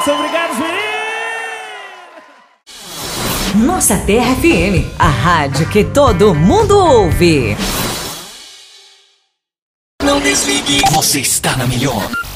São obrigados, meninos! Nossa Terra FM, a rádio que todo mundo ouve. Não desligue, você está na melhor.